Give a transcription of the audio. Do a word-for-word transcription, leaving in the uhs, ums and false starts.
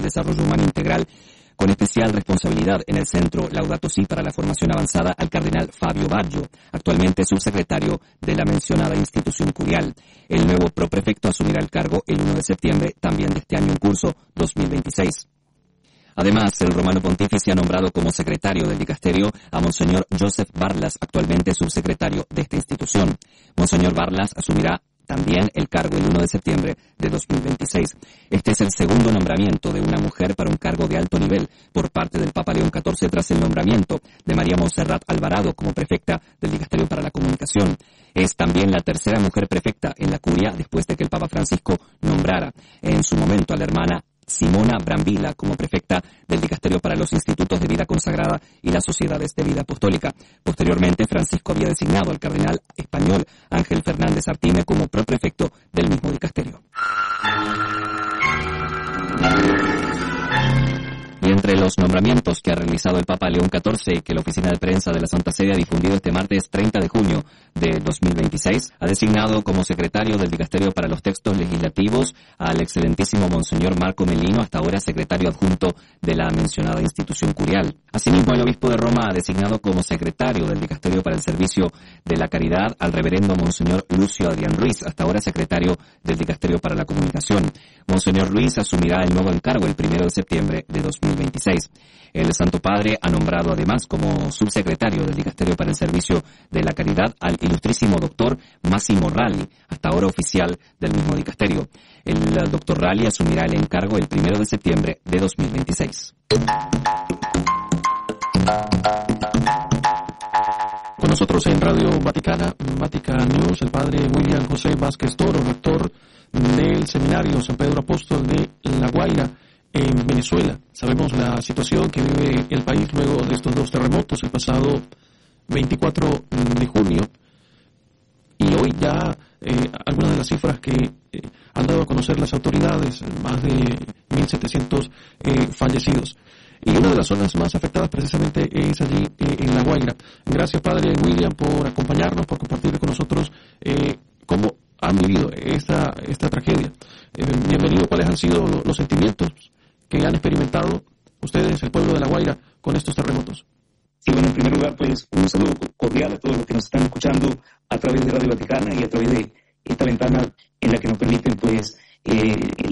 Desarrollo Humano Integral, con especial responsabilidad en el Centro Laudato Si para la Formación Avanzada al cardenal Fabio Baggio, actualmente subsecretario de la mencionada institución curial. El nuevo proprefecto asumirá el cargo el uno de septiembre también de este año en curso dos mil veintiséis. Además, el romano pontífice ha nombrado como secretario del dicasterio a Monseñor Joseph Barlas, actualmente subsecretario de esta institución. Monseñor Barlas asumirá también el cargo el uno de septiembre de dos mil veintiséis. Este es el segundo nombramiento de una mujer para un cargo de alto nivel por parte del Papa León catorce tras el nombramiento de María Montserrat Alvarado como prefecta del Dicasterio para la Comunicación. Es también la tercera mujer prefecta en la curia después de que el Papa Francisco nombrara en su momento a la hermana Simona Brambilla como prefecta del Dicasterio para los Institutos de Vida Consagrada y las Sociedades de Vida Apostólica. Posteriormente, Francisco había designado al cardenal español Ángel Fernández Artime como proprefecto del mismo dicasterio. Y entre los nombramientos que ha realizado el Papa León catorce y que la Oficina de Prensa de la Santa Sede ha difundido este martes treinta de junio de dos mil veintiséis, ha designado como secretario del Dicasterio para los Textos Legislativos al excelentísimo Monseñor Marco Melino, hasta ahora secretario adjunto de la mencionada institución curial. Asimismo, el obispo de Roma ha designado como secretario del Dicasterio para el Servicio de la Caridad al reverendo Monseñor Lucio Adrián Ruiz, hasta ahora secretario del Dicasterio para la Comunicación. Monseñor Ruiz asumirá el nuevo encargo el primero de septiembre de dos mil veintiséis. El Santo Padre ha nombrado además como subsecretario del Dicasterio para el Servicio de la Caridad al ilustrísimo doctor Massimo Ralli, hasta ahora oficial del mismo dicasterio. El doctor Ralli asumirá el encargo el primero de septiembre de dos mil veintiséis. Con nosotros en Radio Vaticana, Vatican News, el padre William José Vázquez Toro, rector del Seminario San Pedro Apóstol de La Guaira, en Venezuela. Sabemos la situación que vive el país luego de estos dos terremotos el pasado veinticuatro de junio, y hoy ya eh, algunas de las cifras que eh, han dado a conocer las autoridades, más de mil setecientos eh, fallecidos. Y una de las zonas más afectadas precisamente es allí eh, en La Guaira. Gracias, padre William, por acompañarnos, por compartir con nosotros eh, cómo han vivido esta, esta tragedia. Eh, bienvenido. ¿Cuáles han sido los, los sentimientos que han experimentado ustedes, el pueblo de La Guaira, con estos terremotos? Sí, bueno, en primer lugar, pues un saludo cordial a todos los que nos están escuchando a través de Radio Vaticana y a través de esta ventana en la que nos permiten, pues, eh,